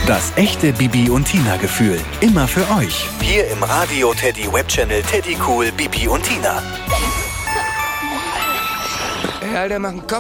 Das echte Bibi und Tina Gefühl. Immer für euch. Hier im Radio Teddy Webchannel Teddy Cool Bibi und Tina. Alter, mach einen Kopf